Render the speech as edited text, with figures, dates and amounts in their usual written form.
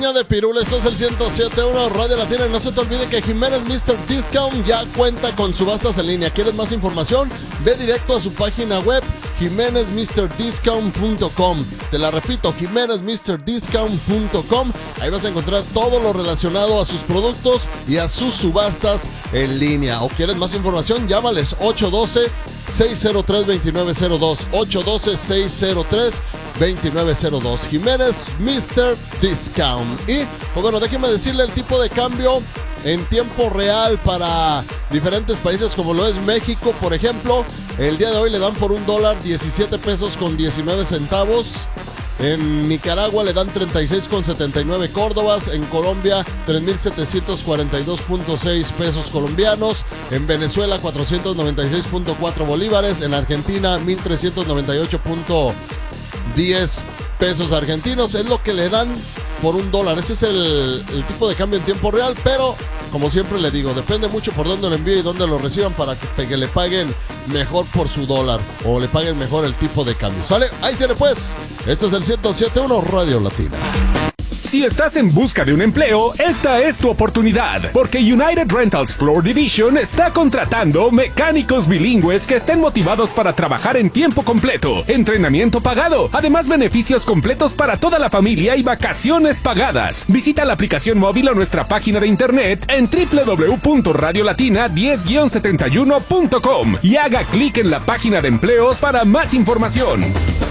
De Pirul, esto es el 107.1 Radio Latina. Y no se te olvide que Jiménez Mr. Discount ya cuenta con subastas en línea. ¿Quieres más información? Ve directo a su página web, jimenezmrdiscount.com. Te la repito, jimenezmrdiscount.com. Ahí vas a encontrar todo lo relacionado a sus productos y a sus subastas en línea. ¿O quieres más información? Llámales 812-603-2902. 812-603-2902. Jiménez Mr. Discount. Y, pues bueno, déjeme decirle el tipo de cambio en tiempo real para diferentes países como lo es México, por ejemplo. El día de hoy le dan por $1 17 pesos con 19 centavos. En Nicaragua le dan 36,79 córdobas. En Colombia 3,742.6 pesos colombianos. En Venezuela 496.4 bolívares. En Argentina 1,398.10 pesos argentinos. Es lo que le dan por $1. Ese es el tipo de cambio en tiempo real, pero como siempre le digo, depende mucho por dónde lo envíe y dónde lo reciban para que le paguen mejor por su dólar o le paguen mejor el tipo de cambio. ¿Sale? Ahí tiene pues. Esto es el 107.1 Radio Latina. Si estás en busca de un empleo, esta es tu oportunidad, porque United Rentals Floor Division está contratando mecánicos bilingües que estén motivados para trabajar en tiempo completo, entrenamiento pagado, además beneficios completos para toda la familia y vacaciones pagadas. Visita la aplicación móvil o nuestra página de internet en www.radiolatina10-71.com y haga clic en la página de empleos para más información.